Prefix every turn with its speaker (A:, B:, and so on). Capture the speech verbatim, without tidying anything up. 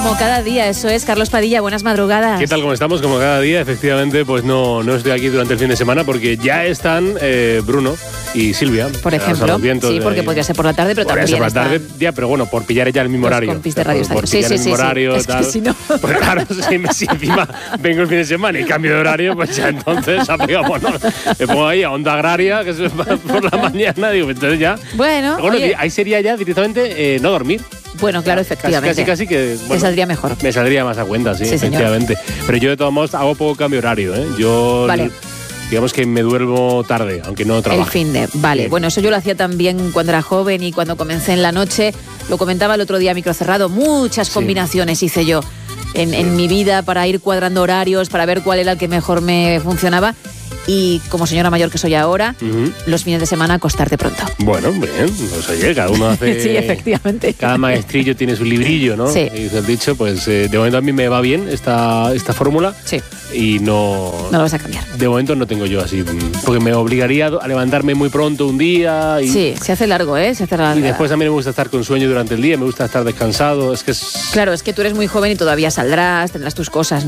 A: Como cada día, eso es. Carlos Padilla, buenas madrugadas.
B: ¿Qué tal? ¿Cómo estamos? Como cada día, efectivamente, pues no, no estoy aquí durante el fin de semana porque ya están eh, Bruno y Silvia.
A: Por ejemplo. Sí, porque ahí podría ser por la tarde, pero
B: podría
A: también
B: ser por la tarde, ya, pero bueno, por pillar ya el mismo
A: los
B: horario.
A: compis de Radio
B: por, por
A: sí,
B: pillar
A: sí,
B: el mismo
A: sí,
B: horario,
A: sí.
B: tal.
A: Es que si no...
B: Pues claro, si, si encima vengo el fin de semana y cambio de horario, pues ya entonces ha pegado, bueno, me pongo ahí a Onda Agraria, que es por la mañana, digo, entonces ya...
A: Bueno,
B: bueno
A: oye,
B: ahí sería ya directamente eh, no dormir.
A: Bueno, claro, efectivamente.
B: Casi, casi, casi que... Bueno,
A: te saldría mejor.
B: Me saldría más a cuenta, sí,
A: sí
B: efectivamente. Señor. Pero yo de todos modos hago poco cambio horario, ¿eh? Yo...
A: Vale.
B: Digamos que me duermo tarde, aunque no trabajo.
A: El fin de, vale. Sí. Bueno, eso yo lo hacía también cuando era joven y cuando comencé en la noche. Lo comentaba el otro día a micro cerrado. Muchas sí. combinaciones hice yo en, sí. en mi vida para ir cuadrando horarios, para ver cuál era el que mejor me funcionaba. Y como señora mayor que soy ahora, uh-huh. los fines de semana acostarte pronto.
B: Bueno, bien, pues oye, cada uno hace...
A: sí, efectivamente.
B: Cada maestrillo tiene su librillo, ¿no?
A: Sí.
B: Y dice el dicho, pues eh, de momento a mí me va bien esta, esta fórmula.
A: Sí.
B: Y no...
A: No lo vas a cambiar.
B: De momento no tengo yo así, porque me obligaría a levantarme muy pronto un día. Y,
A: sí, se hace largo, ¿eh? Se hace largo.
B: Y después a mí me gusta estar con sueño durante el día, me gusta estar descansado, es que es...
A: Claro, es que tú eres muy joven y todavía saldrás, tendrás tus cosas,